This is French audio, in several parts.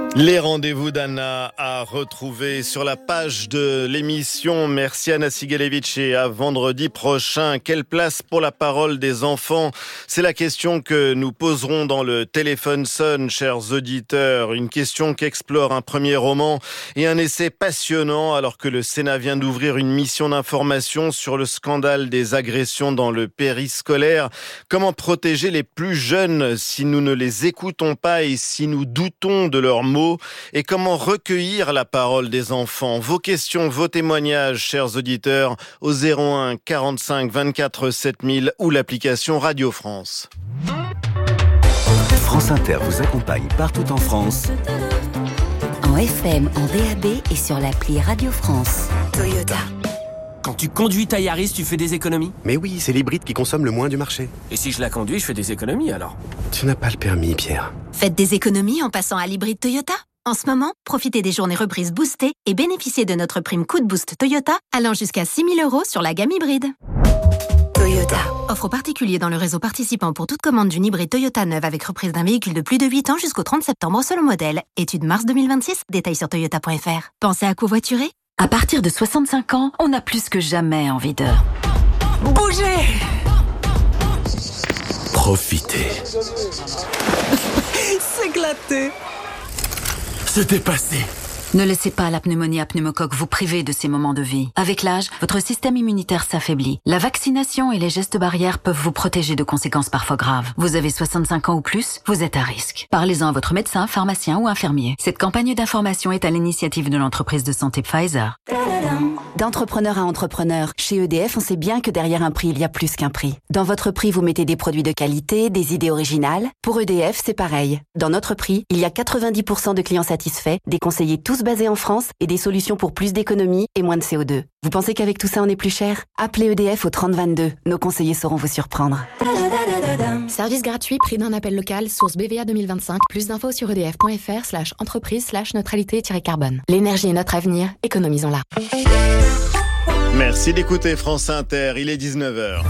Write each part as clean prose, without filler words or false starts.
Les rendez-vous d'Anna à retrouver sur la page de l'émission. Merci Anna Sigalevitch et à vendredi prochain. Quelle place pour la parole des enfants? C'est la question que nous poserons dans le téléphone sonne, chers auditeurs. Une question qu'explore un premier roman et un essai passionnant alors que le Sénat vient d'ouvrir une mission d'information sur le scandale des agressions dans le périscolaire. Comment protéger les plus jeunes si nous ne les écoutons pas et si nous doutons de leurs mots? Et comment recueillir la parole des enfants? Vos questions, vos témoignages, chers auditeurs, au 01 45 24 7000 ou l'application Radio France. France Inter vous accompagne partout en France. En FM, en DAB et sur l'appli Radio France. Toyota. Quand tu conduis ta Yaris, tu fais des économies? Mais oui, c'est l'hybride qui consomme le moins du marché. Et si je la conduis, je fais des économies alors? Tu n'as pas le permis, Pierre. Faites des économies en passant à l'hybride Toyota. En ce moment, profitez des journées reprises boostées et bénéficiez de notre prime Coup de Boost Toyota allant jusqu'à 6 000 € sur la gamme hybride. Toyota. Offre aux particuliers dans le réseau participant pour toute commande d'une hybride Toyota neuve avec reprise d'un véhicule de plus de 8 ans jusqu'au 30 septembre selon modèle. Étude mars 2026, détails sur toyota.fr. Pensez à covoiturer? À partir de 65 ans, on a plus que jamais envie de bouger. Profitez. S'éclater. Se dépasser. Ne laissez pas la pneumonie à pneumocoque vous priver de ces moments de vie. Avec l'âge, votre système immunitaire s'affaiblit. La vaccination et les gestes barrières peuvent vous protéger de conséquences parfois graves. Vous avez 65 ans ou plus, vous êtes à risque. Parlez-en à votre médecin, pharmacien ou infirmier. Cette campagne d'information est à l'initiative de l'entreprise de santé Pfizer. D'entrepreneur à entrepreneur, chez EDF, on sait bien que derrière un prix, il y a plus qu'un prix. Dans votre prix, vous mettez des produits de qualité, des idées originales. Pour EDF, c'est pareil. Dans notre prix, il y a 90% de clients satisfaits, des conseillers tous basés en France et des solutions pour plus d'économies et moins de CO2. Vous pensez qu'avec tout ça, on est plus cher? Appelez EDF au 3022. Nos conseillers sauront vous surprendre. Service gratuit, prix d'un appel local, source BVA 2025. Plus d'infos sur edf.fr/entreprise/neutralité-carbone. L'énergie est notre avenir, économisons-la. Merci d'écouter France Inter, il est 19h.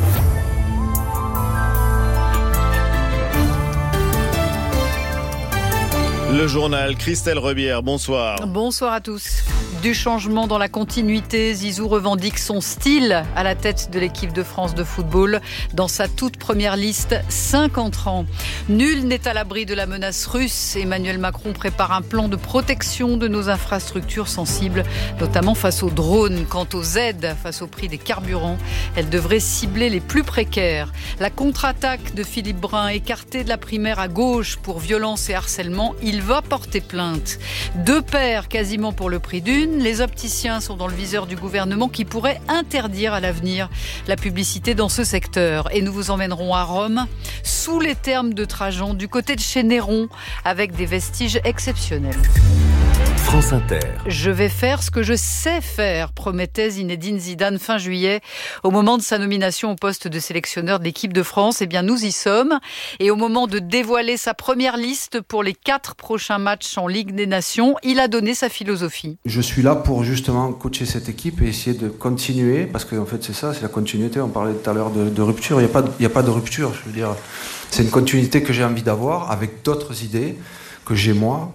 Le journal, Christelle Rebière, bonsoir. Bonsoir à tous. Du changement dans la continuité, Zizou revendique son style à la tête de l'équipe de France de football. Dans sa toute première liste, 50 ans. Nul n'est à l'abri de la menace russe. Emmanuel Macron prépare un plan de protection de nos infrastructures sensibles, notamment face aux drones. Quant aux aides, face au prix des carburants, elles devraient cibler les plus précaires. La contre-attaque de Philippe Brun, écarté de la primaire à gauche pour violence et harcèlement, il va porter plainte. 2 paires quasiment pour le prix d'une. Les opticiens sont dans le viseur du gouvernement qui pourrait interdire à l'avenir la publicité dans ce secteur. Et nous vous emmènerons à Rome, sous les thermes de Trajan, du côté de chez Néron, avec des vestiges exceptionnels. France Inter. Je vais faire ce que je sais faire, promettait Zinedine Zidane fin juillet, au moment de sa nomination au poste de sélectionneur de l'équipe de France. Eh bien, nous y sommes. Et au moment de dévoiler sa première liste pour les 4 prochains matchs en Ligue des Nations, il a donné sa philosophie. Je suis là pour justement coacher cette équipe et essayer de continuer, parce qu'en fait c'est ça, c'est la continuité. On parlait tout à l'heure de rupture, il n'y a pas de rupture, je veux dire. C'est une continuité que j'ai envie d'avoir avec d'autres idées que j'ai moi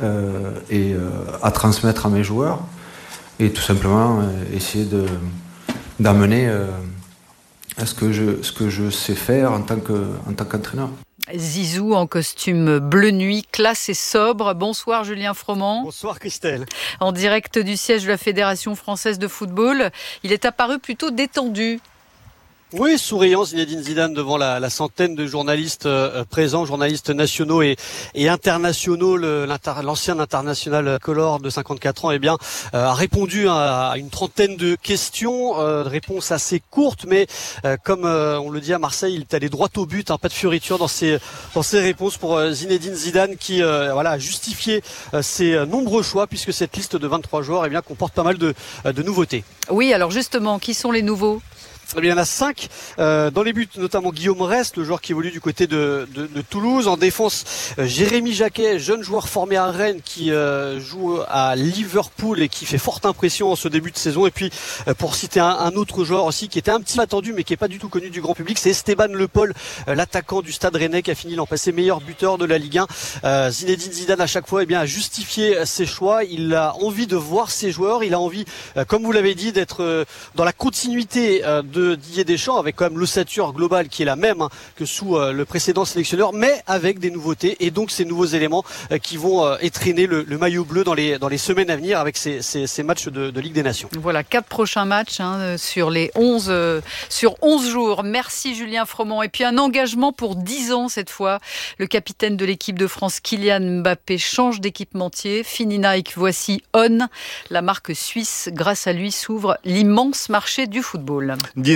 à transmettre à mes joueurs et tout simplement essayer d'amener à ce que je sais faire en tant qu'entraîneur. Zizou en costume bleu nuit, classe et sobre. Bonsoir Julien Froment. Bonsoir Christelle. En direct du siège de la Fédération française de football, il est apparu plutôt détendu. Oui, souriant Zinedine Zidane devant la centaine de journalistes présents, journalistes nationaux et internationaux. L'ancien international color de 54 ans a répondu à une trentaine de questions, réponses assez courtes, mais comme on le dit à Marseille, il est allé droit au but, pas de fioriture dans ses réponses pour Zinedine Zidane qui a justifié ses nombreux choix, puisque cette liste de 23 joueurs comporte pas mal de nouveautés. Oui, alors justement, qui sont les nouveaux ? Eh bien, il y en a 5 dans les buts, notamment Guillaume Rest, le joueur qui évolue du côté de Toulouse. En défense, Jérémy Jacquet, jeune joueur formé à Rennes qui joue à Liverpool et qui fait forte impression en ce début de saison. Et puis, pour citer un autre joueur aussi qui était un petit peu attendu mais qui est pas du tout connu du grand public, c'est Esteban Le Paul, l'attaquant du Stade Rennais qui a fini l'an passé meilleur buteur de la Ligue 1. Zinedine Zidane à chaque fois a justifié ses choix. Il a envie de voir ses joueurs, il a envie, comme vous l'avez dit, d'être dans la continuité de Didier Deschamps, avec quand même l'ossature globale qui est la même que sous le précédent sélectionneur, mais avec des nouveautés et donc ces nouveaux éléments qui vont étreiner le maillot bleu dans les semaines à venir avec ces matchs de Ligue des Nations. Voilà, 4 prochains matchs sur 11 jours. Merci Julien Froment. Et puis un engagement pour 10 ans cette fois. Le capitaine de l'équipe de France, Kylian Mbappé, change d'équipementier. Fini Nike, voici On. La marque suisse, grâce à lui, s'ouvre l'immense marché du football.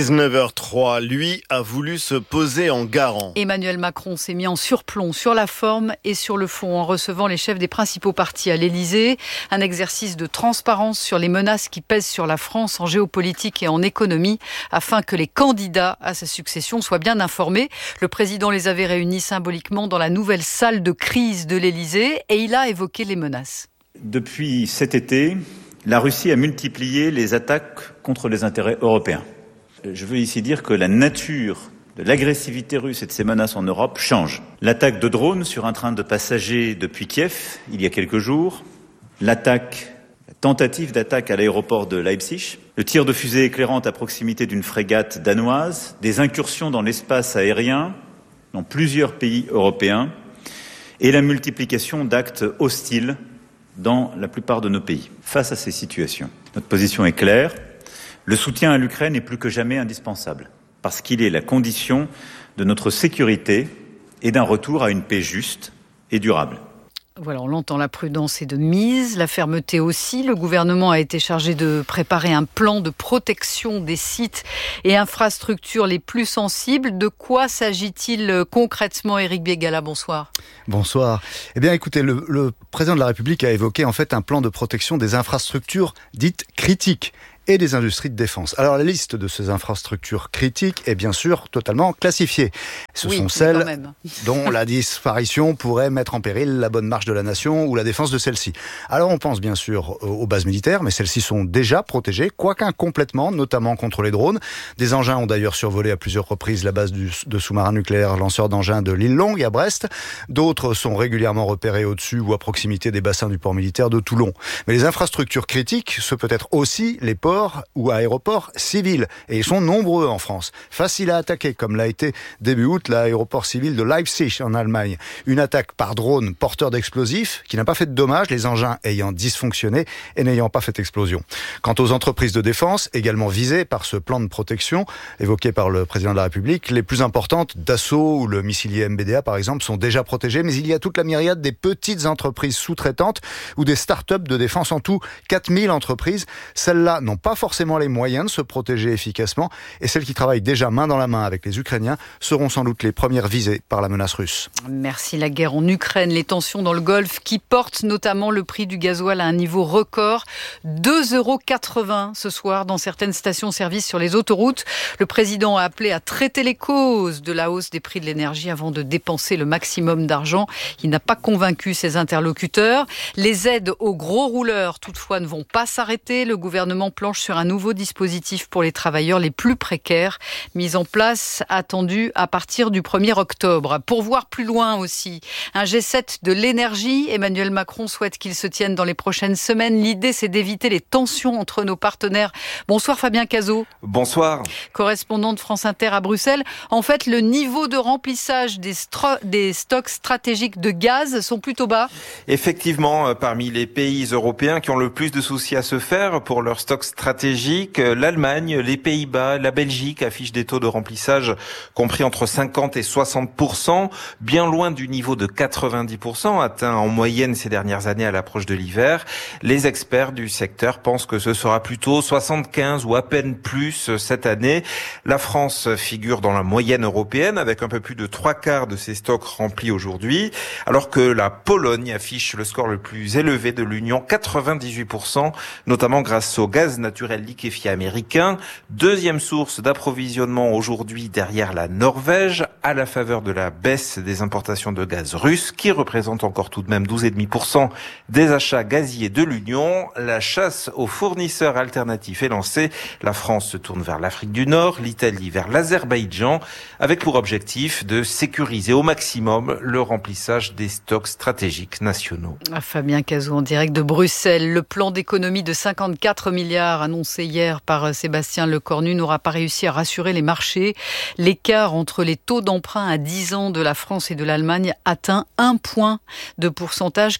19h03, lui a voulu se poser en garant. Emmanuel Macron s'est mis en surplomb sur la forme et sur le fond en recevant les chefs des principaux partis à l'Élysée. Un exercice de transparence sur les menaces qui pèsent sur la France en géopolitique et en économie afin que les candidats à sa succession soient bien informés. Le président les avait réunis symboliquement dans la nouvelle salle de crise de l'Élysée et il a évoqué les menaces. Depuis cet été, la Russie a multiplié les attaques contre les intérêts européens. Je veux ici dire que la nature de l'agressivité russe et de ses menaces en Europe change. L'attaque de drones sur un train de passagers depuis Kiev, il y a quelques jours, la tentative d'attaque à l'aéroport de Leipzig, le tir de fusée éclairante à proximité d'une frégate danoise, des incursions dans l'espace aérien dans plusieurs pays européens et la multiplication d'actes hostiles dans la plupart de nos pays. Face à ces situations, notre position est claire. Le soutien à l'Ukraine est plus que jamais indispensable, parce qu'il est la condition de notre sécurité et d'un retour à une paix juste et durable. Voilà, on l'entend, la prudence est de mise, la fermeté aussi. Le gouvernement a été chargé de préparer un plan de protection des sites et infrastructures les plus sensibles. De quoi s'agit-il concrètement, Éric Bégala? Bonsoir. Bonsoir. Eh bien, écoutez, le président de la République a évoqué en fait un plan de protection des infrastructures dites critiques et des industries de défense. Alors la liste de ces infrastructures critiques est bien sûr totalement classifiée. Ce sont celles dont la disparition pourrait mettre en péril la bonne marche de la nation ou la défense de celle-ci. Alors on pense bien sûr aux bases militaires, mais celles-ci sont déjà protégées, quoique incomplètement, notamment contre les drones. Des engins ont d'ailleurs survolé à plusieurs reprises la base de sous-marins nucléaires lanceurs d'engins de l'île Longue à Brest. D'autres sont régulièrement repérés au-dessus ou à proximité des bassins du port militaire de Toulon. Mais les infrastructures critiques, ce peut être aussi les ports ou aéroports civils. Et ils sont nombreux en France. Facile à attaquer, comme l'a été début août l'aéroport civil de Leipzig en Allemagne. Une attaque par drone porteur d'explosifs qui n'a pas fait de dommages, les engins ayant dysfonctionné et n'ayant pas fait explosion. Quant aux entreprises de défense, également visées par ce plan de protection évoqué par le président de la République, les plus importantes, Dassault ou le missilier MBDA par exemple, sont déjà protégées, mais il y a toute la myriade des petites entreprises sous-traitantes ou des start-up de défense, en tout 4000 entreprises. Celles-là n'ont pas forcément les moyens de se protéger efficacement et celles qui travaillent déjà main dans la main avec les Ukrainiens seront sans doute les premières visées par la menace russe. Merci. La guerre en Ukraine, les tensions dans le Golfe qui portent notamment le prix du gasoil à un niveau record, 2,80 € ce soir dans certaines stations-service sur les autoroutes. Le président a appelé à traiter les causes de la hausse des prix de l'énergie avant de dépenser le maximum d'argent. Il n'a pas convaincu ses interlocuteurs. Les aides aux gros rouleurs, toutefois, ne vont pas s'arrêter. Le gouvernement planche sur un nouveau dispositif pour les travailleurs les plus précaires, mis en place, attendu à partir du 1er octobre. Pour voir plus loin aussi, un G7 de l'énergie. Emmanuel Macron souhaite qu'il se tienne dans les prochaines semaines. L'idée, c'est d'éviter les tensions entre nos partenaires. Bonsoir Fabien Cazot. Bonsoir. Correspondant de France Inter à Bruxelles. En fait, le niveau de remplissage des stocks stratégiques de gaz sont plutôt bas. Effectivement, parmi les pays européens qui ont le plus de soucis à se faire pour leurs stocks stratégiques, l'Allemagne, les Pays-Bas, la Belgique affichent des taux de remplissage compris entre 50 et 60%, bien loin du niveau de 90% atteint en moyenne ces dernières années à l'approche de l'hiver. Les experts du secteur pensent que ce sera plutôt 75 ou à peine plus cette année. La France figure dans la moyenne européenne avec un peu plus de 3/4 de ses stocks remplis aujourd'hui, alors que la Pologne affiche le score le plus élevé de l'Union, 98%, notamment grâce au gaz naturel naturel liquéfié américain. Deuxième source d'approvisionnement aujourd'hui derrière la Norvège, à la faveur de la baisse des importations de gaz russe, qui représente encore tout de même 12,5% des achats gaziers de l'Union. La chasse aux fournisseurs alternatifs est lancée. La France se tourne vers l'Afrique du Nord, l'Italie vers l'Azerbaïdjan, avec pour objectif de sécuriser au maximum le remplissage des stocks stratégiques nationaux. Fabien Cazot en direct de Bruxelles. Le plan d'économie de 54 milliards annoncé hier par Sébastien Lecornu n'aura pas réussi à rassurer les marchés. L'écart entre les taux d'emprunt à 10 ans de la France et de l'Allemagne atteint 1 point de pourcentage,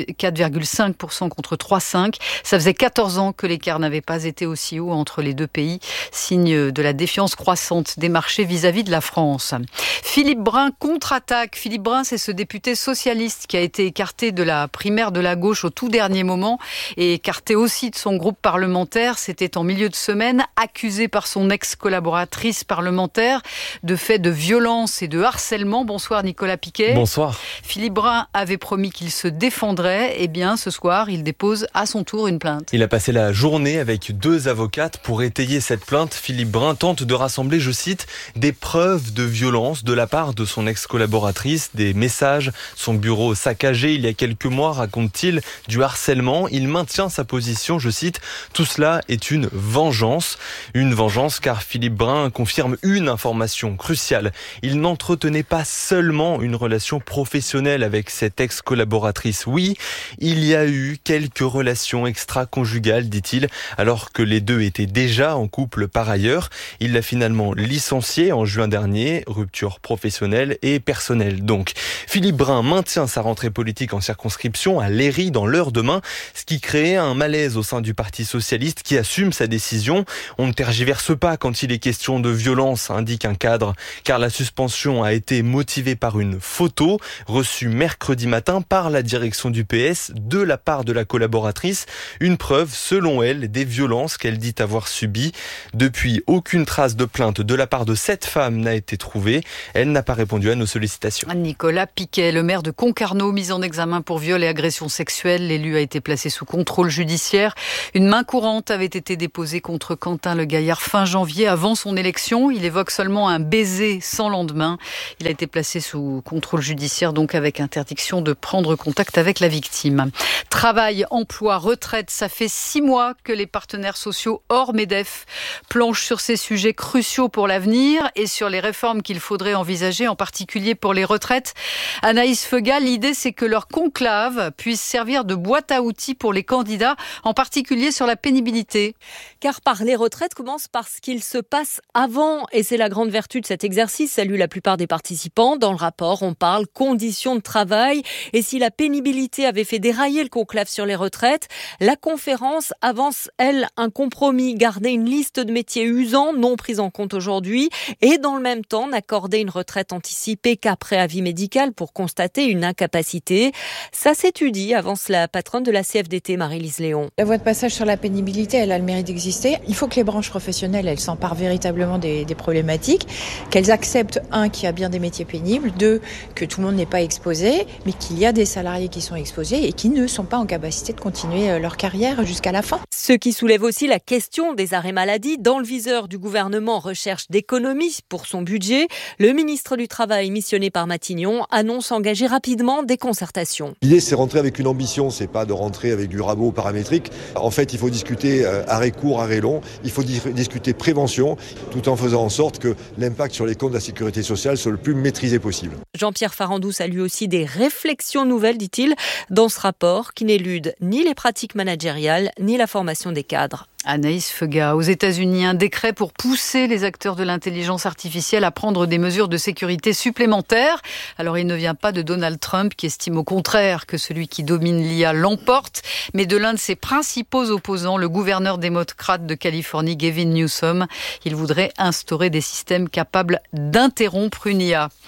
4,5% contre 3,5%. Ça faisait 14 ans que l'écart n'avait pas été aussi haut entre les deux pays, signe de la défiance croissante des marchés vis-à-vis de la France. Philippe Brun contre-attaque. Philippe Brun, c'est ce député socialiste qui a été écarté de la primaire de la gauche au tout dernier moment et écarté aussi de son groupe parlementaire. C'était en milieu de semaine, accusé par son ex-collaboratrice parlementaire de faits de violence et de harcèlement. Bonsoir Nicolas Piquet. Bonsoir. Philippe Brun avait promis qu'il se défendrait. Eh bien, ce soir, il dépose à son tour une plainte. Il a passé la journée avec 2 avocates pour étayer cette plainte. Philippe Brun tente de rassembler, je cite, des preuves de violence de la part de son ex-collaboratrice, des messages, son bureau saccagé il y a quelques mois, raconte-t-il, du harcèlement. Il maintient sa position, je cite, tout cela est une vengeance. Une vengeance car Philippe Brun confirme une information cruciale. Il n'entretenait pas seulement une relation professionnelle avec cette ex-collaboratrice. Oui, il y a eu quelques relations extra-conjugales, dit-il, alors que les deux étaient déjà en couple par ailleurs. Il l'a finalement licencié en juin dernier, rupture professionnelle et personnelle donc. Philippe Brun maintient sa rentrée politique en circonscription à Léry dans l'Eure-de-Main, ce qui crée un malaise au sein du Parti socialiste qui assume sa décision. On ne tergiverse pas quand il est question de violence, indique un cadre, car la suspension a été motivée par une photo reçue mercredi matin par la direction du PS de la part de la collaboratrice. Une preuve, selon elle, des violences qu'elle dit avoir subies. Depuis, aucune trace de plainte de la part de cette femme n'a été trouvée. Elle n'a pas répondu à nos sollicitations. Nicolas Piquet, le maire de Concarneau, mis en examen pour viol et agression sexuelle. L'élu a été placé sous contrôle judiciaire. Une main courante avait été déposée contre Quentin Le Gaillard fin janvier, avant son élection. Il évoque seulement un baiser sans lendemain. Il a été placé sous contrôle judiciaire, donc avec interdiction de prendre contact avec la victime. Travail, emploi, retraite, ça fait 6 mois que les partenaires sociaux hors MEDEF planchent sur ces sujets cruciaux pour l'avenir et sur les réformes qu'il faudrait envisager, en particulier pour les retraites. Anaïs Feuga, l'idée c'est que leur conclave puisse servir de boîte à outils pour les candidats, en particulier sur la pénibilité. Car parler retraite commence par ce qu'il se passe avant, et c'est la grande vertu de cet exercice, salue la plupart des participants. Dans le rapport, on parle conditions de travail, et si la pénibilité avait fait dérailler le conclave sur les retraites, la conférence avance, elle, un compromis, garder une liste de métiers usants non pris en compte aujourd'hui, et dans le même temps n'accorder une retraite anticipée qu'après avis médical pour constater une incapacité. Ça s'étudie, avance la patronne de la CFDT, Marie-Lise Léon. La voie de passage sur la pénibilité, elle a le mérite d'exister. Il faut que les branches professionnelles, elles s'emparent véritablement des problématiques, qu'elles acceptent, 1, qu'il y a bien des métiers pénibles, 2, que tout le monde n'est pas exposé, mais qu'il y a des salariés qui sont exposés et qui ne sont pas en capacité de continuer leur carrière jusqu'à la fin. Ce qui soulève aussi la question des arrêts maladie. Dans le viseur du gouvernement, recherche d'économies pour son budget. Le ministre du Travail, missionné par Matignon, annonce engager rapidement des concertations. L'idée, c'est rentrer avec une ambition, c'est pas de rentrer avec du rabot paramétrique. En fait, il faut discuter arrêt court, arrêt long. Il faut discuter prévention, tout en faisant en sorte que l'impact sur les comptes de la sécurité sociale soit le plus maîtrisé possible. Jean-Pierre Farandou salue aussi des réflexions nouvelles, dit-il, dans ce rapport qui n'élude ni les pratiques managériales, ni la formation des cadres. Anaïs Feuga, aux États-Unis, un décret pour pousser les acteurs de l'intelligence artificielle à prendre des mesures de sécurité supplémentaires. Alors, il ne vient pas de Donald Trump, qui estime au contraire que celui qui domine l'IA l'emporte, mais de l'un de ses principaux opposants, le gouverneur démocrate de Californie, Gavin Newsom. Il voudrait instaurer des systèmes capables d'interrompre une IA.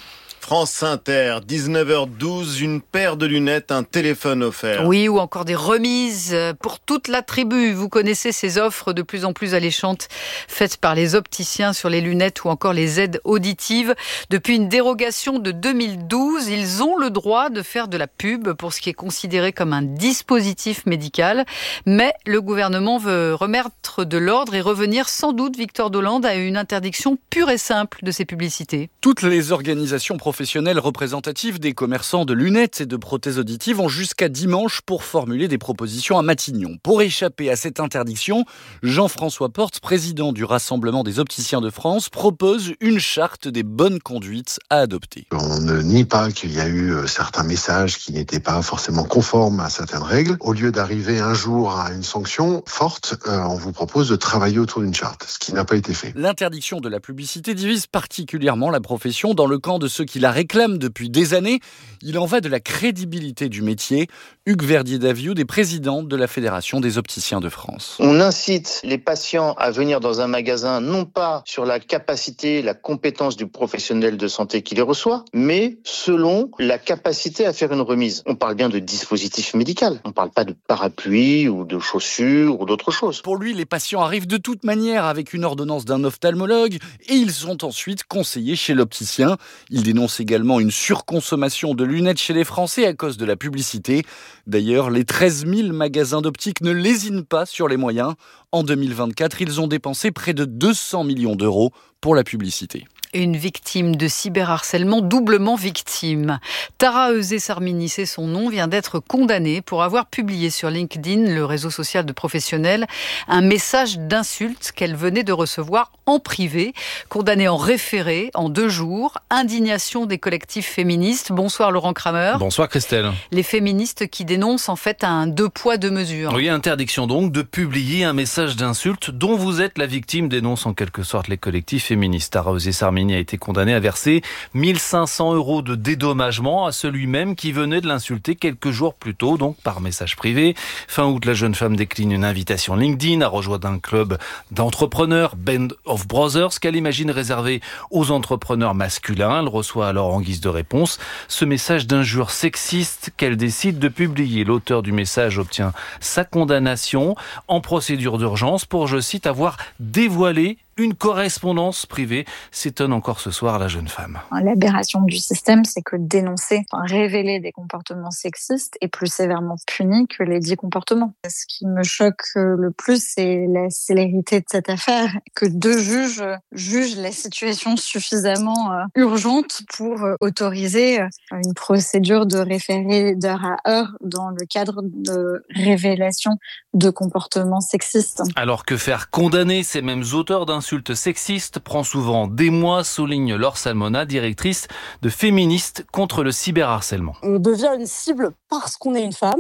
France Inter, 19h12, une paire de lunettes, un téléphone offert. Oui, ou encore des remises pour toute la tribu. Vous connaissez ces offres de plus en plus alléchantes faites par les opticiens sur les lunettes ou encore les aides auditives. Depuis une dérogation de 2012, ils ont le droit de faire de la pub pour ce qui est considéré comme un dispositif médical. Mais le gouvernement veut remettre de l'ordre et revenir sans doute, Victor Dolande, à une interdiction pure et simple de ces publicités. Toutes les organisations professionnelles représentatives des commerçants de lunettes et de prothèses auditives ont jusqu'à dimanche pour formuler des propositions à Matignon. Pour échapper à cette interdiction, Jean-François Porte, président du Rassemblement des opticiens de France, propose une charte des bonnes conduites à adopter. On ne nie pas qu'il y a eu certains messages qui n'étaient pas forcément conformes à certaines règles. Au lieu d'arriver un jour à une sanction forte, on vous propose de travailler autour d'une charte, ce qui n'a pas été fait. L'interdiction de la publicité divise particulièrement la profession dans le camp de ceux qui la réclament depuis des années. Il en va de la crédibilité du métier. Hugues Verdier-Davioud est président de la Fédération des opticiens de France. On incite les patients à venir dans un magasin non pas sur la capacité, la compétence du professionnel de santé qui les reçoit, mais selon la capacité à faire une remise. On parle bien de dispositif médical. On ne parle pas de parapluie ou de chaussures ou d'autre chose. Pour lui, les patients arrivent de toute manière avec une ordonnance d'un ophtalmologue et ils sont ensuite conseillés chez l'opticien. Il dénonce également une surconsommation de lunettes chez les Français à cause de la publicité. D'ailleurs, les 13 000 magasins d'optique ne lésinent pas sur les moyens. En 2024, ils ont dépensé près de 200 millions d'euros pour la publicité. Une victime de cyberharcèlement, doublement victime. Tara Euzé-Sarmini, c'est son nom, vient d'être condamnée pour avoir publié sur LinkedIn, le réseau social de professionnels, un message d'insulte qu'elle venait de recevoir en privé. Condamnée en référé en 2 jours. Indignation des collectifs féministes. Bonsoir Laurent Kramer. Bonsoir Christelle. Les féministes qui dénoncent en fait un 2 poids 2 mesures. Oui, interdiction donc de publier un message d'insulte dont vous êtes la victime, dénoncent en quelque sorte les collectifs féministes. Tara Euzé-Sarmini a été condamné à verser 1 500 € de dédommagement à celui-même qui venait de l'insulter quelques jours plus tôt, donc par message privé. Fin août, la jeune femme décline une invitation LinkedIn à rejoindre un club d'entrepreneurs, Band of Brothers, qu'elle imagine réservé aux entrepreneurs masculins. Elle reçoit alors en guise de réponse ce message d'injure sexiste qu'elle décide de publier. L'auteur du message obtient sa condamnation en procédure d'urgence pour, je cite, avoir dévoilé une correspondance privée, s'étonne encore ce soir la jeune femme. L'aberration du système, c'est que dénoncer, révéler des comportements sexistes est plus sévèrement puni que les dits comportements. Ce qui me choque le plus, c'est la célérité de cette affaire, que 2 juges jugent la situation suffisamment urgente pour autoriser une procédure de référé d'heure à heure dans le cadre de révélation de comportements sexistes. Alors que faire condamner ces mêmes auteurs d'insultes sexistes prend souvent des mois, souligne Laure Salmona, directrice de Féministes contre le cyberharcèlement. On devient une cible parce qu'on est une femme.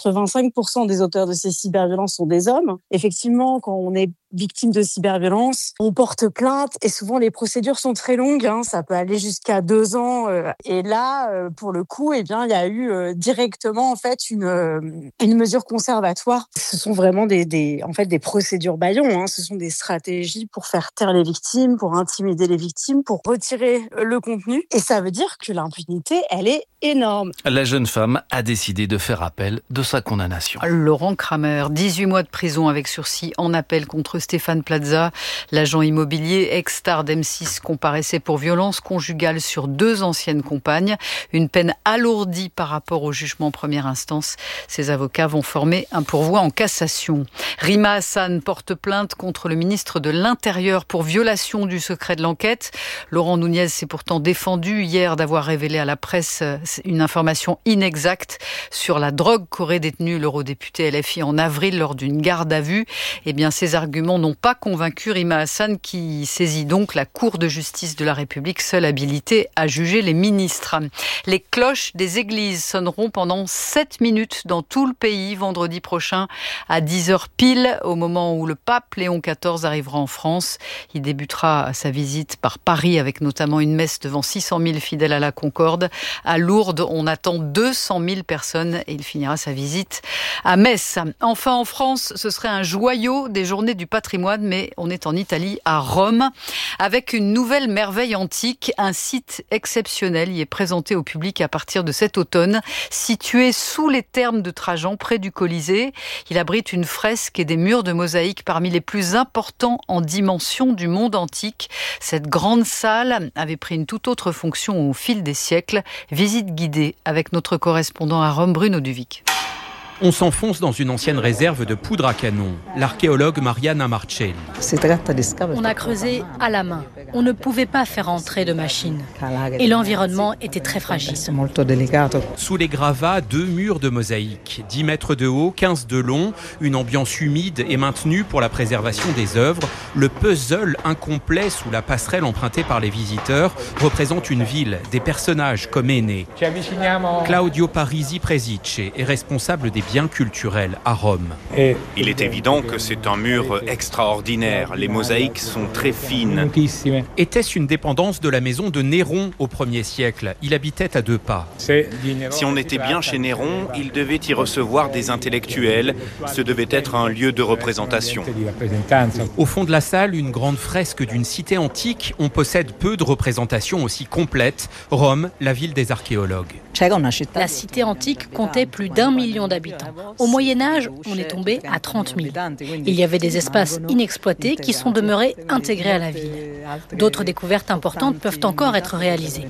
85% des auteurs de ces cyberviolences sont des hommes. Effectivement, quand on est victime de cyberviolence, on porte plainte et souvent les procédures sont très longues. Ça peut aller jusqu'à 2 ans. Et là, pour le coup, il y a eu directement en fait une mesure conservatoire. Ce sont vraiment des procédures bâillons. Ce sont des stratégies pour faire taire les victimes, pour intimider les victimes, pour retirer le contenu. Et ça veut dire que l'impunité, elle est énorme. La jeune femme a décidé de faire appel de sa condamnation. Laurent Kramer, 18 mois de prison avec sursis en appel contre Stéphane Plaza. L'agent immobilier, ex-star d'M6, comparaissait pour violence conjugale sur 2 anciennes compagnes. Une peine alourdie par rapport au jugement en première instance. Ses avocats vont former un pourvoi en cassation. Rima Hassan porte plainte contre le ministre de l'Intérieur pour violation du secret de l'enquête. Laurent Nunez s'est pourtant défendu hier d'avoir révélé à la presse une information inexacte sur la drogue qu'aurait détenue l'eurodéputé LFI en avril lors d'une garde à vue. Eh bien, ces arguments n'ont pas convaincu Rima Hassan qui saisit donc la Cour de justice de la République, seule habilitée à juger les ministres. Les cloches des églises sonneront pendant 7 minutes dans tout le pays vendredi prochain à 10h pile, au moment où le pape Léon XIV arrivera en France. Il débutera sa visite par Paris avec notamment une messe devant 600 000 fidèles à la Concorde. À Lourdes, on attend 200 000 personnes et il finira sa visite à Metz. Enfin, en France, ce serait un joyau des journées du patrimoine patrimoine, mais on est en Italie, à Rome, avec une nouvelle merveille antique. Un site exceptionnel y est présenté au public à partir de cet automne, situé sous les thermes de Trajan, près du Colisée. Il abrite une fresque et des murs de mosaïque parmi les plus importants en dimension du monde antique. Cette grande salle avait pris une toute autre fonction au fil des siècles. Visite guidée avec notre correspondant à Rome, Bruno Duvic. On s'enfonce dans une ancienne réserve de poudre à canon. L'archéologue Mariana Marcelli. On a creusé à la main. On ne pouvait pas faire entrer de machine. Et l'environnement était très fragile. Sous les gravats, 2 murs de mosaïque. 10 mètres de haut, 15 de long. Une ambiance humide est maintenue pour la préservation des œuvres. Le puzzle incomplet sous la passerelle empruntée par les visiteurs représente une ville, des personnages comme Énée. Claudio Parisi Presice est responsable des biens culturels à Rome. Il est évident que c'est un mur extraordinaire. Les mosaïques sont très fines. Était-ce une dépendance de la maison de Néron au 1er siècle? Il habitait à 2 pas. Si on était bien chez Néron, il devait y recevoir des intellectuels. Ce devait être un lieu de représentation. Au fond de la salle, une grande fresque d'une cité antique. On possède peu de représentations aussi complètes. Rome, la ville des archéologues. La cité antique comptait plus d'1 million d'habitants. Au Moyen-Âge, on est tombé à 30 000. Il y avait des espaces inexploités qui sont demeurés intégrés à la ville. D'autres découvertes importantes peuvent encore être réalisées.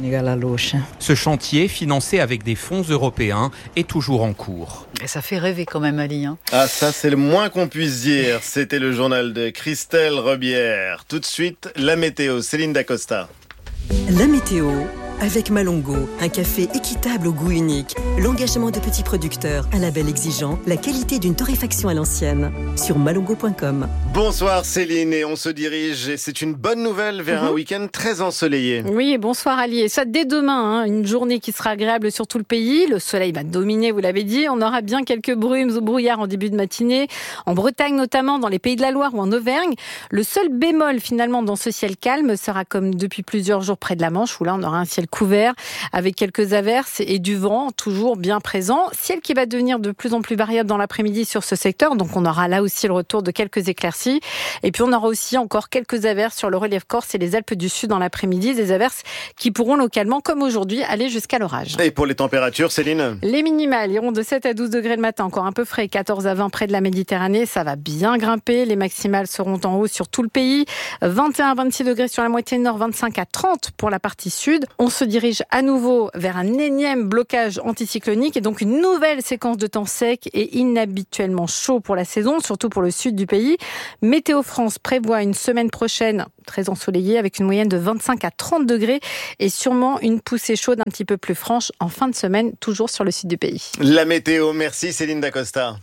Ce chantier, financé avec des fonds européens, est toujours en cours. Et ça fait rêver quand même, Ali. Ah, ça, c'est le moins qu'on puisse dire. C'était le journal de Christelle Rebière. Tout de suite, la météo. Céline Dacosta. La météo avec Malongo, un café équitable au goût unique, l'engagement de petits producteurs, un label exigeant, la qualité d'une torréfaction à l'ancienne. Sur malongo.com. Bonsoir Céline, et on se dirige, et c'est une bonne nouvelle, vers un week-end très ensoleillé. Oui, bonsoir Ali. Et ça dès demain, une journée qui sera agréable sur tout le pays. Le soleil va dominer, vous l'avez dit. On aura bien quelques brumes ou brouillards en début de matinée, en Bretagne notamment, dans les Pays de la Loire ou en Auvergne. Le seul bémol finalement dans ce ciel calme sera comme depuis plusieurs jours près de la Manche, où là on aura un ciel couvert avec quelques averses et du vent toujours bien présent. Ciel qui va devenir de plus en plus variable dans l'après-midi sur ce secteur, donc on aura là aussi le retour de quelques éclaircies. Et puis on aura aussi encore quelques averses sur le relief corse et les Alpes du Sud dans l'après-midi, des averses qui pourront localement, comme aujourd'hui, aller jusqu'à l'orage. Et pour les températures, Céline ? Les minimales iront de 7 à 12 degrés le matin, encore un peu frais, 14 à 20 près de la Méditerranée, ça va bien grimper. Les maximales seront en haut sur tout le pays, 21 à 26 degrés sur la moitié nord, 25 à 30 pour la partie sud. On se dirige à nouveau vers un énième blocage anticyclonique et donc une nouvelle séquence de temps sec et inhabituellement chaud pour la saison, surtout pour le sud du pays. Météo France prévoit une semaine prochaine très ensoleillée avec une moyenne de 25 à 30 degrés et sûrement une poussée chaude un petit peu plus franche en fin de semaine, toujours sur le sud du pays. La météo, merci Céline Dacosta.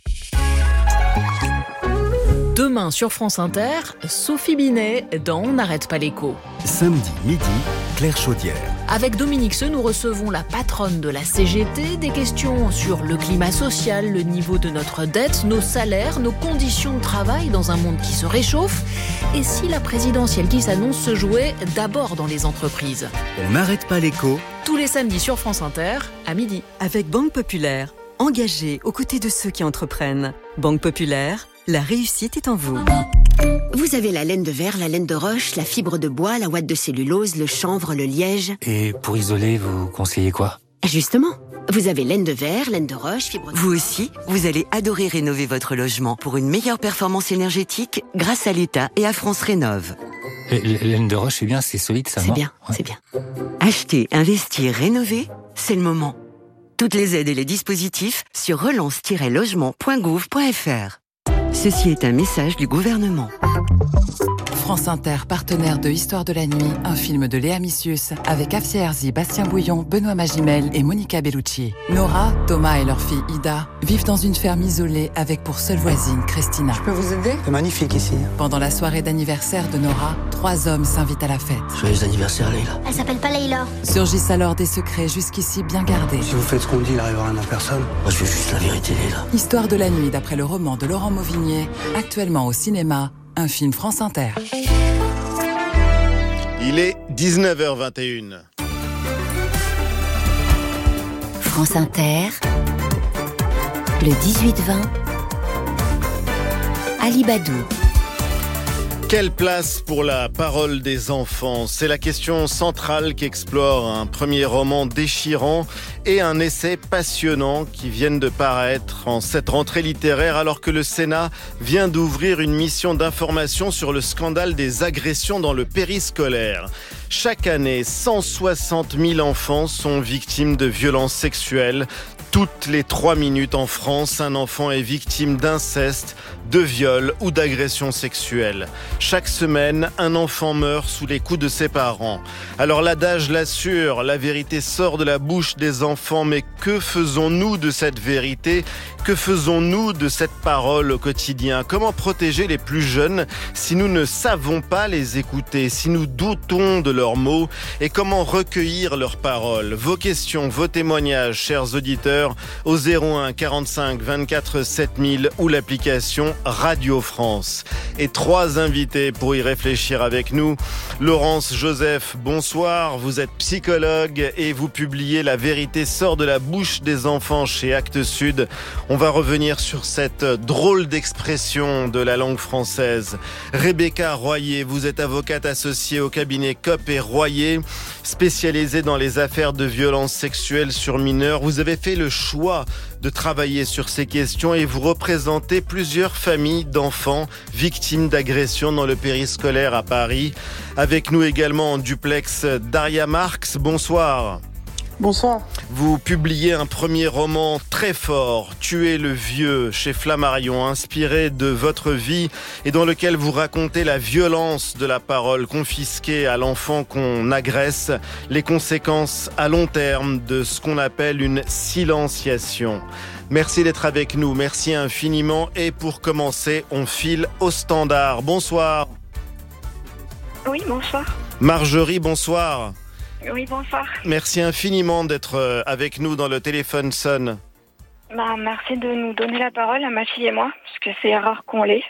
Demain sur France Inter, Sophie Binet dans On n'arrête pas l'écho. Samedi midi, Claire Chaudière. Avec Dominique Seux, nous recevons la patronne de la CGT, des questions sur le climat social, le niveau de notre dette, nos salaires, nos conditions de travail dans un monde qui se réchauffe. Et si la présidentielle qui s'annonce se jouait d'abord dans les entreprises ? On n'arrête pas l'écho. Tous les samedis sur France Inter, à midi. Avec Banque Populaire, engagée aux côtés de ceux qui entreprennent. Banque Populaire, la réussite est en vous. Vous avez la laine de verre, la laine de roche, la fibre de bois, la ouate de cellulose, le chanvre, le liège. Et pour isoler, vous conseillez quoi ? Justement, vous avez laine de verre, laine de roche, fibre de... Vous aussi, vous allez adorer rénover votre logement pour une meilleure performance énergétique grâce à l'État et à France Rénov'. Laine de roche, c'est bien, c'est solide, ça, c'est bien, ouais. C'est bien. Acheter, investir, rénover, c'est le moment. Toutes les aides et les dispositifs sur relance-logement.gouv.fr. Ceci est un message du gouvernement. France Inter, partenaire de Histoire de la nuit, un film de Léa Missius avec Afsia Herzi, Bastien Bouillon, Benoît Magimel et Monica Bellucci. Nora, Thomas et leur fille Ida vivent dans une ferme isolée avec pour seule voisine Christina. Je peux vous aider ? C'est magnifique ici. Pendant la soirée d'anniversaire de Nora, 3 hommes s'invitent à la fête. Joyeux anniversaire, Leïla. Elle s'appelle pas Leïla. Surgissent alors des secrets jusqu'ici bien gardés. Si vous faites ce qu'on dit, il arrivera rien en personne. Moi, je veux juste la vérité, Leïla. Histoire de la nuit, d'après le roman de Laurent Mauvigné, actuellement au cinéma, un film France Inter. Il est 19h21. France Inter, le 18-20, Ali Badou. Quelle place pour la parole des enfants ? C'est la question centrale qu'explore un premier roman déchirant et un essai passionnant qui viennent de paraître en cette rentrée littéraire alors que le Sénat vient d'ouvrir une mission d'information sur le scandale des agressions dans le périscolaire. Chaque année, 160 000 enfants sont victimes de violences sexuelles. Toutes les 3 minutes en France, un enfant est victime d'inceste, de viol ou d'agression sexuelle. Chaque semaine, un enfant meurt sous les coups de ses parents. Alors l'adage l'assure, la vérité sort de la bouche des enfants, mais que faisons-nous de cette vérité ? Que faisons-nous de cette parole au quotidien ? Comment protéger les plus jeunes si nous ne savons pas les écouter, si nous doutons de leurs mots ? Et comment recueillir leurs paroles ? Vos questions, vos témoignages, chers auditeurs, au 01 45 24 7000 ou l'application Radio France. Et 3 invités pour y réfléchir avec nous. Laurence Joseph, bonsoir. Vous êtes psychologue et vous publiez La vérité sort de la bouche des enfants chez Actes Sud. On va revenir sur cette drôle d'expression de la langue française. Rebecca Royer, vous êtes avocate associée au cabinet Copp et Royer, spécialisée dans les affaires de violences sexuelles sur mineurs. Vous avez fait le choix de travailler sur ces questions et vous représentez plusieurs familles d'enfants victimes d'agressions dans le périscolaire à Paris. Avec nous également en duplex, Daria Marx, bonsoir. Bonsoir. Vous publiez un premier roman très fort, Tuer le vieux, chez Flammarion, inspiré de votre vie et dans lequel vous racontez la violence de la parole confisquée à l'enfant qu'on agresse, les conséquences à long terme de ce qu'on appelle une silenciation. Merci d'être avec nous, merci infiniment. Et pour commencer, on file au standard. Bonsoir. Oui, bonsoir. Marjorie, bonsoir. Oui, bonsoir. Merci infiniment d'être avec nous dans le téléphone sonne. Merci de nous donner la parole à ma fille et moi, parce que c'est rare qu'on l'ait.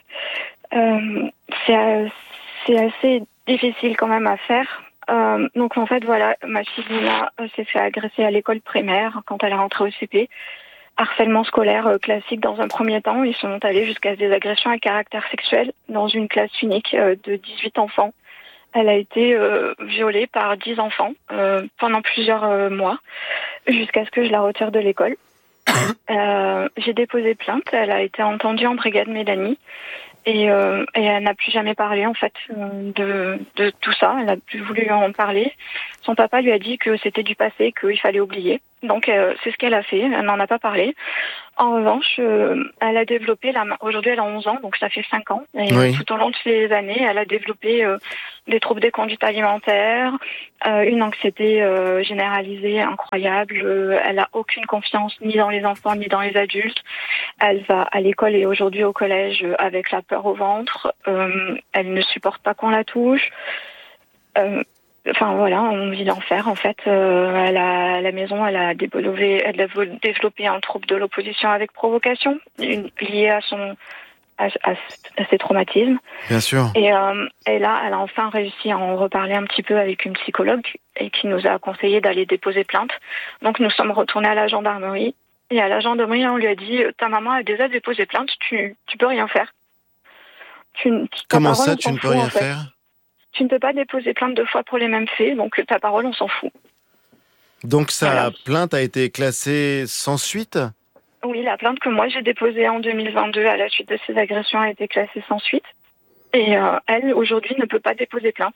C'est assez difficile quand même à faire. Donc en fait, voilà, ma fille Lina s'est fait agresser à l'école primaire quand elle est rentrée au CP. Harcèlement scolaire classique dans un premier temps. Ils sont allés jusqu'à des agressions à caractère sexuel dans une classe unique de 18 enfants. Elle a été violée par 10 enfants pendant plusieurs mois, jusqu'à ce que je la retire de l'école. J'ai déposé plainte, elle a été entendue en brigade Mélanie, et elle n'a plus jamais parlé en fait de tout ça. Elle n'a plus voulu en parler. Son papa lui a dit que c'était du passé, qu'il fallait oublier. Donc c'est ce qu'elle a fait, elle n'en a pas parlé. En revanche, elle a développé, aujourd'hui elle a 11 ans, donc ça fait 5 ans. Et oui. Tout au long de ces années, elle a développé des troubles des conduites alimentaires, une anxiété généralisée incroyable. Elle n'a aucune confiance ni dans les enfants ni dans les adultes. Elle va à l'école et aujourd'hui au collège avec la peur au ventre. Elle ne supporte pas qu'on la touche. Enfin voilà, on vit l'enfer en fait. À la maison, elle a développé un trouble de l'opposition avec provocation, lié à ses traumatismes. Bien sûr. Et là, elle a enfin réussi à en reparler un petit peu avec une psychologue et qui nous a conseillé d'aller déposer plainte. Donc nous sommes retournés à la gendarmerie. Et à la gendarmerie, on lui a dit « Ta maman a déjà déposé plainte, tu peux rien faire. » Comment ça, tu ne peux rien faire ? Tu ne peux pas déposer plainte 2 fois pour les mêmes faits, donc ta parole, on s'en fout. Donc sa plainte a été classée sans suite ? Oui, la plainte que moi j'ai déposée en 2022 à la suite de ces agressions a été classée sans suite. Et elle, aujourd'hui, ne peut pas déposer plainte.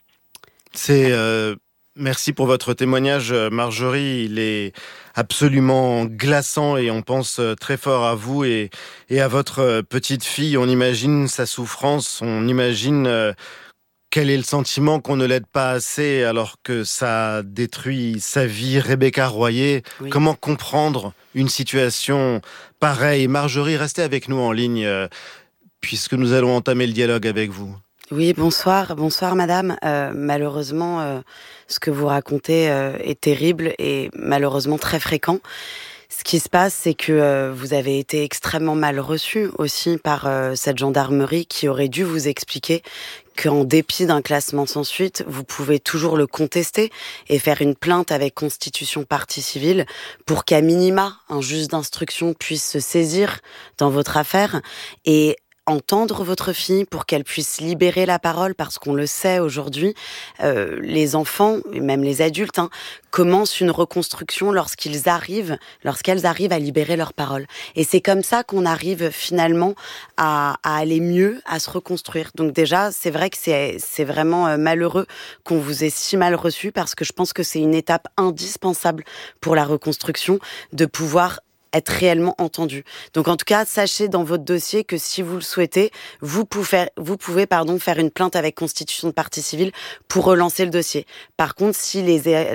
Merci pour votre témoignage, Marjorie. Il est absolument glaçant et on pense très fort à vous et à votre petite fille. On imagine sa souffrance, on imagine quel est le sentiment qu'on ne l'aide pas assez alors que ça détruit sa vie. Rebecca Royer, oui. Comment comprendre une situation pareille ? Marjorie, restez avec nous en ligne puisque nous allons entamer le dialogue avec vous. Oui, bonsoir madame. Malheureusement, ce que vous racontez est terrible et malheureusement très fréquent. Ce qui se passe, c'est que vous avez été extrêmement mal reçu aussi par cette gendarmerie qui aurait dû vous expliquer qu'en dépit d'un classement sans suite, vous pouvez toujours le contester et faire une plainte avec constitution partie civile pour qu'à minima, un juge d'instruction puisse se saisir dans votre affaire et entendre votre fille, pour qu'elle puisse libérer la parole, parce qu'on le sait aujourd'hui, les enfants, et même les adultes, commencent une reconstruction lorsqu'elles arrivent à libérer leur parole. Et c'est comme ça qu'on arrive finalement à aller mieux, à se reconstruire. Donc déjà, c'est vrai que c'est vraiment malheureux qu'on vous ait si mal reçu, parce que je pense que c'est une étape indispensable pour la reconstruction, de pouvoir être réellement entendu. Donc en tout cas, sachez dans votre dossier que si vous le souhaitez, vous pouvez faire une plainte avec constitution de partie civile pour relancer le dossier. Par contre, si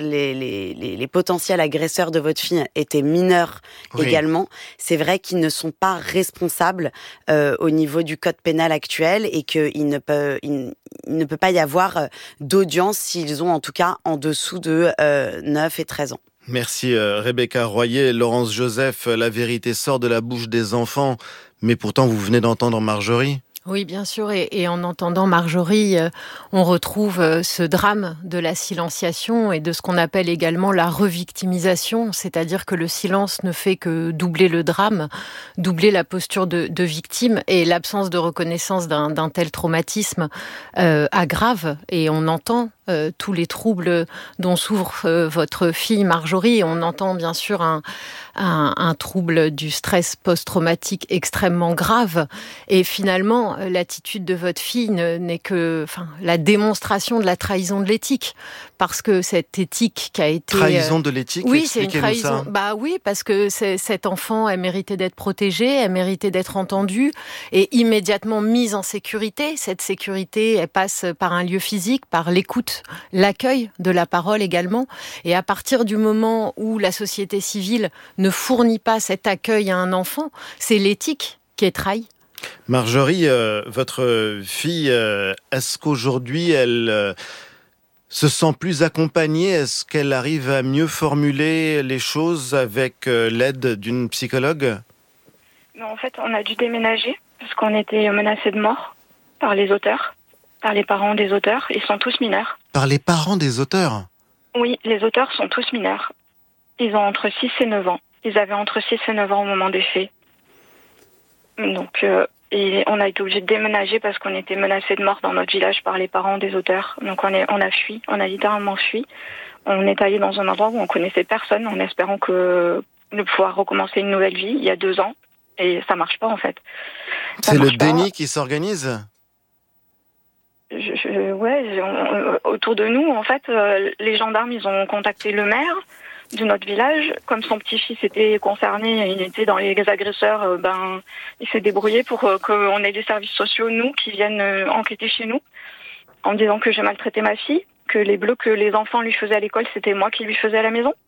les potentiels agresseurs de votre fille étaient mineurs également, c'est vrai qu'ils ne sont pas responsables au niveau du code pénal actuel, et qu'il ne peut pas y avoir d'audience s'ils ont en tout cas en dessous de 9 et 13 ans. Merci Rebecca Royer. Laurence Joseph, la vérité sort de la bouche des enfants, mais pourtant vous venez d'entendre Marjorie. Oui, bien sûr. Et en entendant Marjorie, on retrouve ce drame de la silenciation et de ce qu'on appelle également la revictimisation, c'est-à-dire que le silence ne fait que doubler le drame, doubler la posture de victime, et l'absence de reconnaissance d'un tel traumatisme aggrave. Et on entend tous les troubles dont souffre votre fille Marjorie. On entend bien sûr un trouble du stress post-traumatique extrêmement grave. Et finalement, l'attitude de votre fille n'est que la démonstration de la trahison de l'éthique. Parce que cette éthique qui a été... Trahison de l'éthique, oui, c'est une trahison. Ça. Oui, parce que cet enfant, elle méritait d'être protégée, elle méritait d'être entendue et immédiatement mise en sécurité. Cette sécurité, elle passe par un lieu physique, par l'écoute, l'accueil de la parole également. Et à partir du moment où la société civile ne fournit pas cet accueil à un enfant, c'est l'éthique qui est trahie. Marjorie, votre fille, est-ce qu'aujourd'hui elle se sent plus accompagnée? Est-ce qu'elle arrive à mieux formuler les choses avec l'aide d'une psychologue? En fait, on a dû déménager parce qu'on était menacés de mort par les auteurs, par les parents des auteurs. Ils sont tous mineurs. Par les parents des auteurs? Oui, les auteurs sont tous mineurs. Ils ont entre 6 et 9 ans. Ils avaient entre 6 et 9 ans au moment des faits. Donc, et on a été obligé de déménager parce qu'on était menacés de mort dans notre village par les parents des auteurs. Donc on a fui, on a littéralement fui. On est allé dans un endroit où on connaissait personne en espérant de pouvoir recommencer une nouvelle vie il y a 2 ans. Et ça marche pas en fait. C'est le déni qui s'organise? Autour de nous, en fait, les gendarmes, ils ont contacté le maire de notre village. Comme son petit-fils était concerné, il était dans les agresseurs, il s'est débrouillé pour qu'on ait des services sociaux, nous, qui viennent enquêter chez nous, en disant que j'ai maltraité ma fille, que les bleus que les enfants lui faisaient à l'école, c'était moi qui lui faisais à la maison.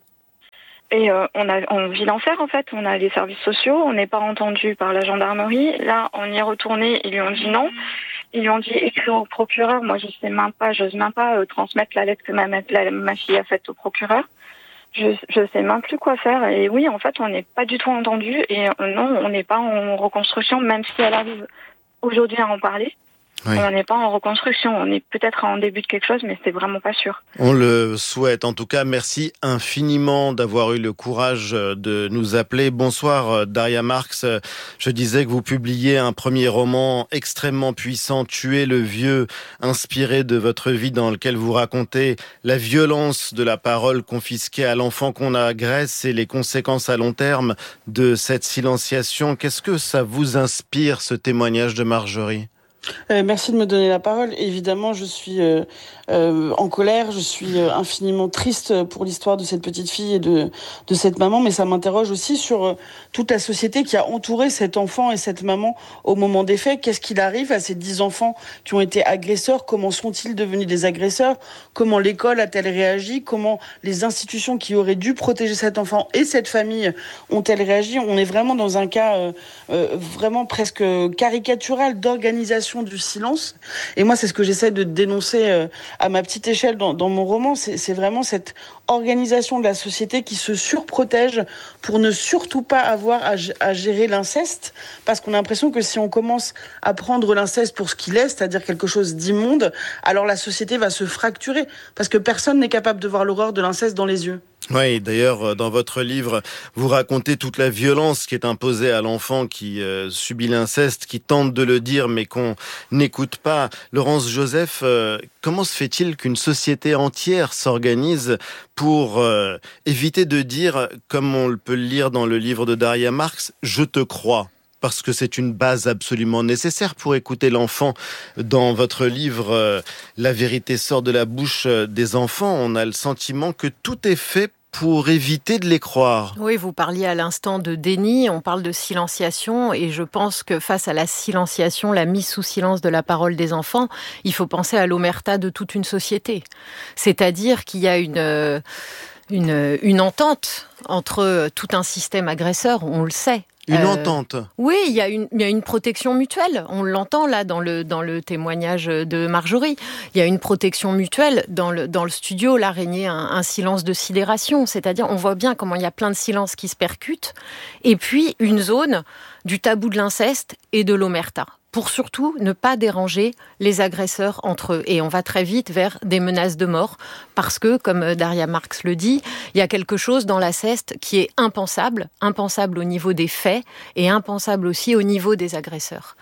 Et on vit l'enfer, en fait. On a les services sociaux, on n'est pas entendu par la gendarmerie. Là, on y est retourné, ils lui ont dit non. Ils lui ont dit écrire au procureur. Moi, j'ose même pas transmettre la lettre que ma fille a faite au procureur. Je sais même plus quoi faire. Et oui, en fait, on n'est pas du tout entendu. Et non, on n'est pas en reconstruction, même si elle arrive aujourd'hui à en parler. Oui. On n'est pas en reconstruction. On est peut-être en début de quelque chose, mais c'est vraiment pas sûr. On le souhaite. En tout cas, merci infiniment d'avoir eu le courage de nous appeler. Bonsoir, Daria Marx. Je disais que vous publiez un premier roman extrêmement puissant, Tuer le vieux, inspiré de votre vie, dans lequel vous racontez la violence de la parole confisquée à l'enfant qu'on agresse et les conséquences à long terme de cette silenciation. Qu'est-ce que ça vous inspire, ce témoignage de Marjorie ? Merci de me donner la parole. Évidemment, je suis en colère, je suis infiniment triste pour l'histoire de cette petite fille et de cette maman, mais ça m'interroge aussi sur toute la société qui a entouré cet enfant et cette maman au moment des faits. Qu'est-ce qu'il arrive à ces 10 enfants qui ont été agresseurs? Comment sont-ils devenus des agresseurs? Comment l'école a-t-elle réagi? Comment les institutions qui auraient dû protéger cet enfant et cette famille ont-elles réagi? On est vraiment dans un cas vraiment presque caricatural d'organisation du silence. Et moi, c'est ce que j'essaie de dénoncer à ma petite échelle dans mon roman. C'est vraiment cette organisation de la société qui se surprotège pour ne surtout pas avoir à gérer l'inceste, parce qu'on a l'impression que si on commence à prendre l'inceste pour ce qu'il est, c'est-à-dire quelque chose d'immonde, alors la société va se fracturer, parce que personne n'est capable de voir l'horreur de l'inceste dans les yeux. Oui, d'ailleurs, dans votre livre, vous racontez toute la violence qui est imposée à l'enfant qui subit l'inceste, qui tente de le dire mais qu'on n'écoute pas. Laurence Joseph, comment se fait-il qu'une société entière s'organise pour éviter de dire, comme on peut le lire dans le livre de Daria Marx, « je te crois » ? Parce que c'est une base absolument nécessaire pour écouter l'enfant. Dans votre livre, La vérité sort de la bouche des enfants, on a le sentiment que tout est fait pour éviter de les croire. Oui, vous parliez à l'instant de déni, on parle de silenciation, et je pense que face à la silenciation, la mise sous silence de la parole des enfants, il faut penser à l'omerta de toute une société. C'est-à-dire qu'il y a une entente entre tout un système agresseur, on le sait. Une entente. Oui, il y a une protection mutuelle. On l'entend là dans le témoignage de Marjorie. Il y a une protection mutuelle dans le studio. Là régnait un silence de sidération. C'est-à-dire, on voit bien comment il y a plein de silences qui se percutent. Et puis, une zone du tabou de l'inceste et de l'omerta, pour surtout ne pas déranger les agresseurs entre eux. Et on va très vite vers des menaces de mort, parce que, comme Daria Marx le dit, il y a quelque chose dans l'inceste qui est impensable au niveau des faits, et impensable aussi au niveau des agresseurs.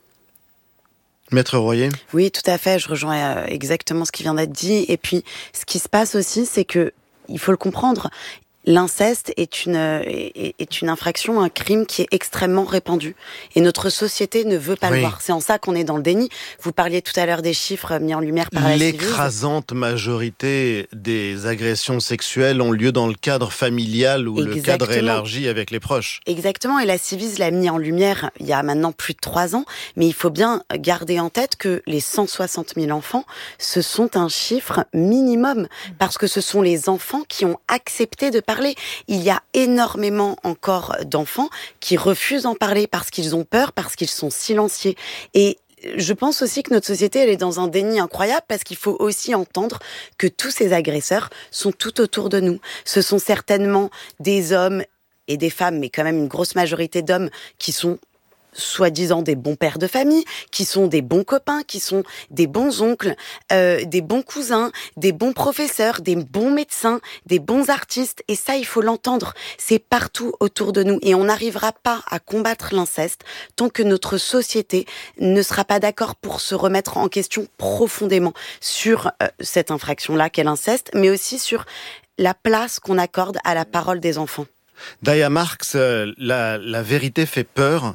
Maître Royer ? Oui, tout à fait, je rejoins exactement ce qui vient d'être dit. Et puis, ce qui se passe aussi, c'est que, il faut le comprendre, l'inceste est une infraction, un crime qui est extrêmement répandu. Et notre société ne veut pas le voir. C'est en ça qu'on est dans le déni. Vous parliez tout à l'heure des chiffres mis en lumière par la Ciivise. L'écrasante majorité des agressions sexuelles ont lieu dans le cadre familial ou le cadre élargi avec les proches. Exactement. Et la Ciivise l'a mis en lumière il y a maintenant plus de 3 ans. Mais il faut bien garder en tête que les 160 000 enfants, ce sont un chiffre minimum. Parce que ce sont les enfants qui ont accepté de parler. Il y a énormément encore d'enfants qui refusent d'en parler parce qu'ils ont peur, parce qu'ils sont silencieux. Et je pense aussi que notre société, elle est dans un déni incroyable, parce qu'il faut aussi entendre que tous ces agresseurs sont tout autour de nous. Ce sont certainement des hommes et des femmes, mais quand même une grosse majorité d'hommes qui sont soi-disant des bons pères de famille, qui sont des bons copains, qui sont des bons oncles, des bons cousins, des bons professeurs, des bons médecins, des bons artistes. Et ça, il faut l'entendre. C'est partout autour de nous. Et on n'arrivera pas à combattre l'inceste tant que notre société ne sera pas d'accord pour se remettre en question profondément sur cette infraction-là qu'est l'inceste, mais aussi sur la place qu'on accorde à la parole des enfants. Daria Marx, la vérité fait peur.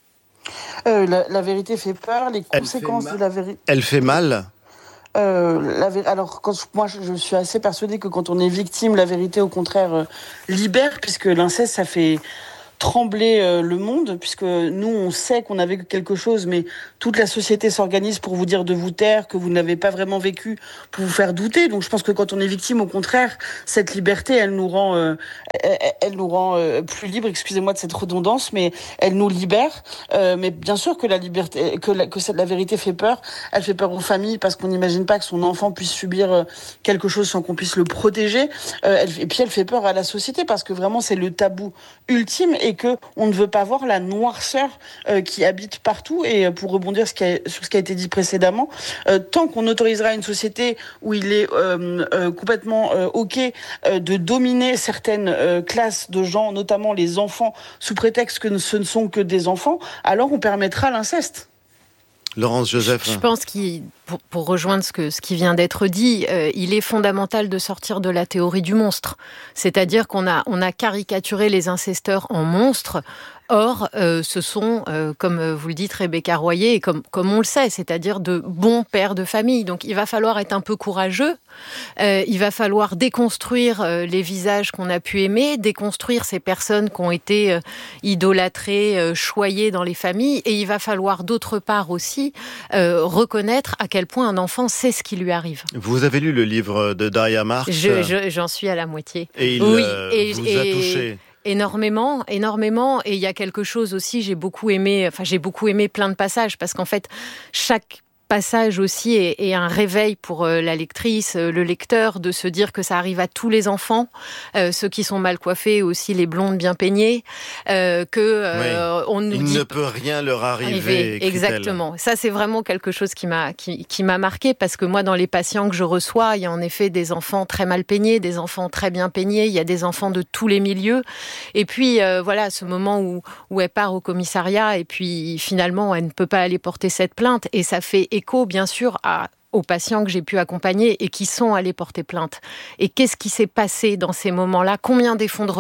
La vérité fait peur, les conséquences de la vérité... Elle fait mal ? Alors, moi, je suis assez persuadée que quand on est victime, la vérité, au contraire, libère, puisque l'inceste, ça fait trembler le monde, puisque nous, on sait qu'on a vécu quelque chose, mais toute la société s'organise pour vous dire de vous taire, que vous n'avez pas vraiment vécu, pour vous faire douter. Donc je pense que quand on est victime, au contraire, cette liberté, elle nous rend plus libres. Excusez-moi de cette redondance, mais elle nous libère. Mais bien sûr que la liberté, la vérité fait peur. Elle fait peur aux familles, parce qu'on n'imagine pas que son enfant puisse subir quelque chose sans qu'on puisse le protéger. Et puis elle fait peur à la société, parce que vraiment c'est le tabou ultime, et que on ne veut pas voir la noirceur qui habite partout. Et pour rebondir sur ce qui a été dit précédemment, tant qu'on autorisera une société où il est complètement OK de dominer certaines classes de gens, notamment les enfants, sous prétexte que ce ne sont que des enfants, alors on permettra l'inceste. Laurence Joseph. Je pense pour rejoindre ce qui vient d'être dit, il est fondamental de sortir de la théorie du monstre. C'est-à-dire qu'on a caricaturé les incesteurs en monstres. Or, ce sont, comme vous le dites, Rebecca Royer, et comme on le sait, c'est-à-dire de bons pères de famille. Donc, il va falloir être un peu courageux. Il va falloir déconstruire les visages qu'on a pu aimer, déconstruire ces personnes qui ont été idolâtrées, choyées dans les familles. Et il va falloir, d'autre part aussi, reconnaître à quel point un enfant sait ce qui lui arrive. Vous avez lu le livre de Daria Marx ? J'en suis à la moitié. Et il vous a touché ? Énormément. Et il y a quelque chose aussi, j'ai beaucoup aimé plein de passages, parce qu'en fait, chaque passage aussi est un réveil pour la lectrice, le lecteur, de se dire que ça arrive à tous les enfants, ceux qui sont mal coiffés, aussi les blondes bien peignées, on nous dit... Il ne peut rien leur arriver. Exactement. Ça, c'est vraiment quelque chose qui m'a marqué, parce que moi, dans les patients que je reçois, il y a en effet des enfants très mal peignés, des enfants très bien peignés, il y a des enfants de tous les milieux. Et puis, voilà, ce moment où elle part au commissariat et puis finalement, elle ne peut pas aller porter cette plainte. Et ça fait écho, bien sûr, aux patients que j'ai pu accompagner et qui sont allés porter plainte. Et qu'est-ce qui s'est passé dans ces moments-là ? Combien d'effondrements ?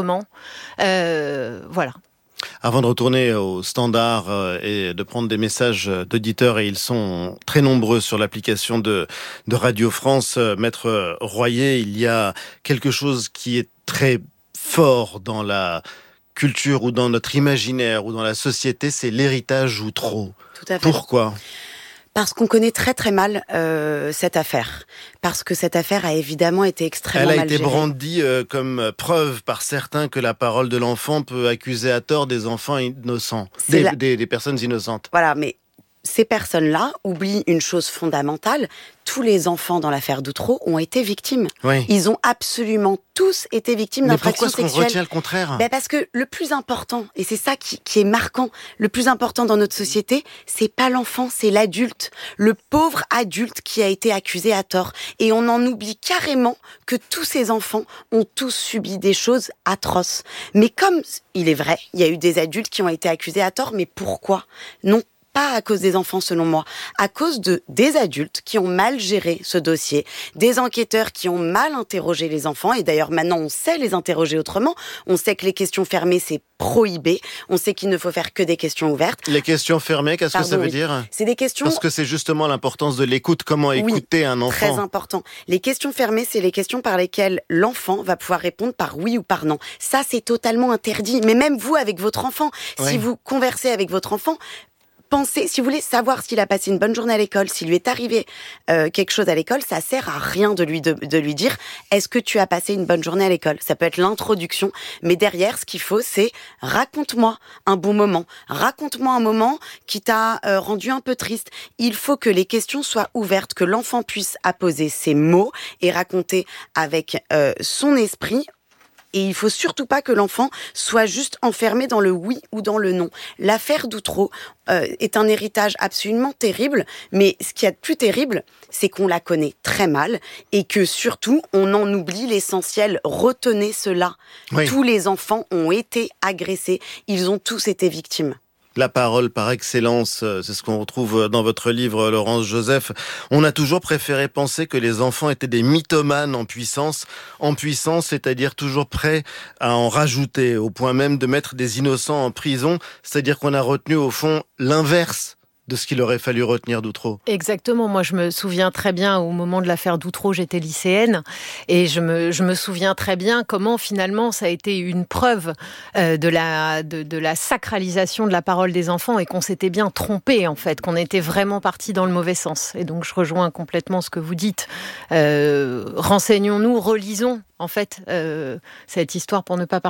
Voilà. Avant de retourner au standard et de prendre des messages d'auditeurs, et ils sont très nombreux sur l'application de Radio France, Maître Royer, il y a quelque chose qui est très fort dans la culture ou dans notre imaginaire ou dans la société, c'est l'héritage ou trop. Tout à fait. Pourquoi ? Parce qu'on connaît très très mal cette affaire. Parce que cette affaire a évidemment été extrêmement mal gérée. Elle a été brandie comme preuve par certains que la parole de l'enfant peut accuser à tort des enfants innocents, des personnes innocentes. Voilà, mais ces personnes-là oublient une chose fondamentale. Tous les enfants dans l'affaire d'Outreau ont été victimes. Oui. Ils ont absolument tous été victimes d'infractions sexuelles. Mais pourquoi est-ce qu'on retient le contraire ? Parce que le plus important, et c'est ça qui est marquant, le plus important dans notre société, c'est pas l'enfant, c'est l'adulte. Le pauvre adulte qui a été accusé à tort. Et on en oublie carrément que tous ces enfants ont tous subi des choses atroces. Mais comme il est vrai, il y a eu des adultes qui ont été accusés à tort, mais pourquoi ? Non, pas à cause des enfants, selon moi, à cause des adultes qui ont mal géré ce dossier, des enquêteurs qui ont mal interrogé les enfants, et d'ailleurs maintenant on sait les interroger autrement, on sait que les questions fermées c'est prohibé, on sait qu'il ne faut faire que des questions ouvertes. Les questions fermées, qu'est-ce que ça veut dire ? C'est des questions... Parce que c'est justement l'importance de l'écoute, comment écouter un enfant. Très important. Les questions fermées, c'est les questions par lesquelles l'enfant va pouvoir répondre par oui ou par non. Ça c'est totalement interdit, mais même vous avec votre enfant, si vous conversez avec votre enfant, pensez, si vous voulez savoir s'il a passé une bonne journée à l'école, s'il lui est arrivé quelque chose à l'école, ça sert à rien de lui dire « Est-ce que tu as passé une bonne journée à l'école ?» Ça peut être l'introduction, mais derrière, ce qu'il faut, c'est « Raconte-moi un bon moment. Raconte-moi un moment qui t'a rendu un peu triste. » Il faut que les questions soient ouvertes, que l'enfant puisse apposer ses mots et raconter avec son esprit. Et il faut surtout pas que l'enfant soit juste enfermé dans le oui ou dans le non. L'affaire d'Outreau est un héritage absolument terrible, mais ce qu'il y a de plus terrible, c'est qu'on la connaît très mal et que surtout, on en oublie l'essentiel. Retenez cela. Oui. Tous les enfants ont été agressés. Ils ont tous été victimes. La parole par excellence, c'est ce qu'on retrouve dans votre livre, Laurence Joseph. On a toujours préféré penser que les enfants étaient des mythomanes en puissance, c'est-à-dire toujours prêts à en rajouter, au point même de mettre des innocents en prison, c'est-à-dire qu'on a retenu au fond l'inverse de ce qu'il aurait fallu retenir d'Outreau. Exactement. Moi, je me souviens très bien, au moment de l'affaire d'Outreau, j'étais lycéenne, et je me souviens très bien comment, finalement, ça a été une preuve de la sacralisation de la parole des enfants, et qu'on s'était bien trompé, en fait, qu'on était vraiment parti dans le mauvais sens. Et donc, je rejoins complètement ce que vous dites. Renseignons-nous, relisons, en fait, cette histoire pour ne pas